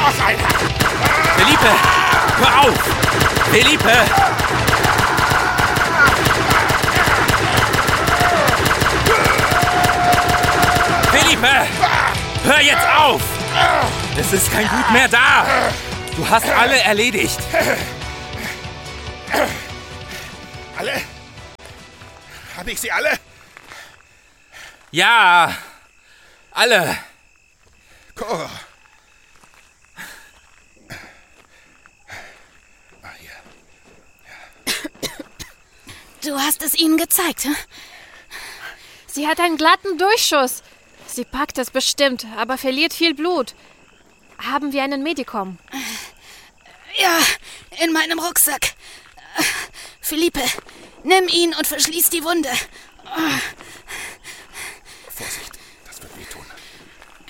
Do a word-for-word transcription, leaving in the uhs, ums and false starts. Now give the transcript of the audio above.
noch einer! Felipe, hör auf! Felipe! Felipe! Hör jetzt auf! Es ist kein Blut mehr da! Du hast alle erledigt! Alle? Habe ich sie alle? Ja, alle. Cora. Ah, hier. Ja. Du hast es ihnen gezeigt, hm? Sie hat einen glatten Durchschuss. Sie packt es bestimmt, aber verliert viel Blut. Haben wir einen Medikum? Ja, in meinem Rucksack. Felipe, nimm ihn und verschließ die Wunde.